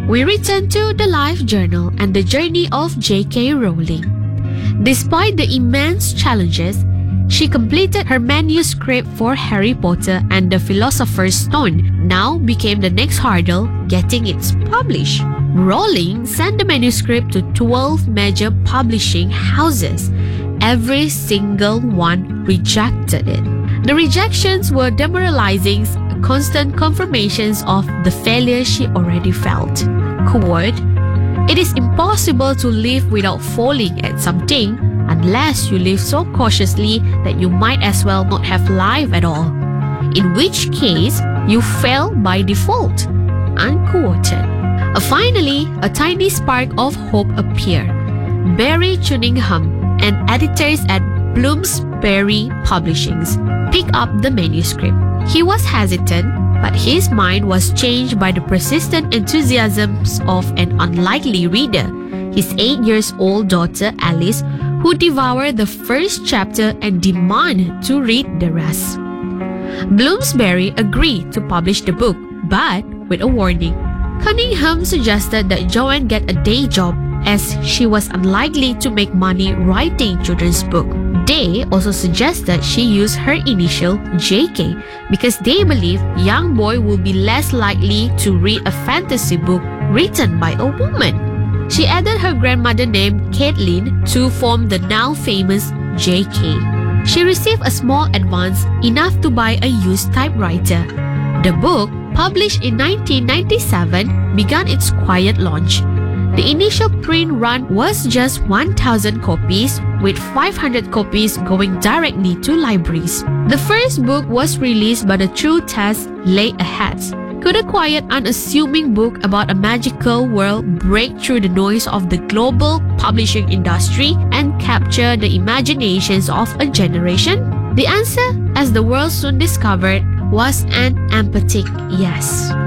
we return to the life journal and the journey of J.K. Rowling. Despite the immense challenges, she completed her manuscript for Harry Potter and the Philosopher's Stone. Now became the next hurdle, getting it published. Rowling sent the manuscript to 12 major publishing houses. Every single one rejected it. The rejections were demoralizing, constant confirmations of the failure she already felt. Quote, "It is impossible to live without falling at something unless you live so cautiously that you might as well not have life at all, in which case you fail by default." Unquoted. Finally, a tiny spark of hope appeared. Barry Cunningham, an editors at Bloomsbury Publishings, picked up the manuscript. He was hesitant, but his mind was changed by the persistent enthusiasms of an unlikely reader, his 8-year-old daughter Alice, who devoured the first chapter and demanded to read the rest. Bloomsbury agreed to publish the book, but with a warning. Cunningham suggested that Joanne get a day job, as she was unlikely to make money writing children's books. They also suggested she use her initial JK because they believe young boy will be less likely to read a fantasy book written by a woman. She added her grandmother named Caitlin to form the now famous JK. She received a small advance, enough to buy a used typewriter. The book, published in 1997, began its quiet launch. The initial print run was just 1,000 copies, with 500 copies going directly to libraries. The first book was released, but a true test lay ahead. Could a quiet, unassuming book about a magical world break through the noise of the global publishing industry and capture the imaginations of a generation? The answer, as the world soon discovered, was an emphatic yes.